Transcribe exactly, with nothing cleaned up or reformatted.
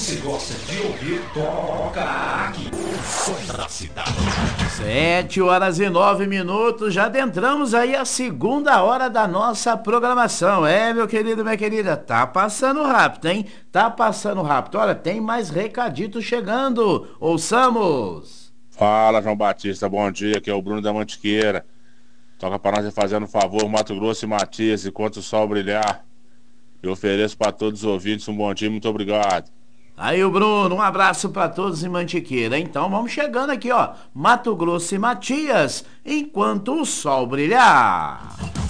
você gosta de ouvir, toca aqui. O som da cidade. Sete horas e nove minutos, já adentramos aí a segunda hora da nossa programação. É, meu querido, minha querida, tá passando rápido, hein? Tá passando rápido. Olha, tem mais recadito chegando. Ouçamos. Fala, João Batista, bom dia, aqui é o Bruno da Mantiqueira. Toca pra nós fazendo um favor, Mato Grosso e Matias, enquanto o sol brilhar. Eu ofereço para todos os ouvintes um bom dia, muito obrigado. Aí o Bruno, um abraço para todos em Mantiqueira. Então vamos chegando aqui, ó. Mato Grosso e Matias, enquanto o sol brilhar.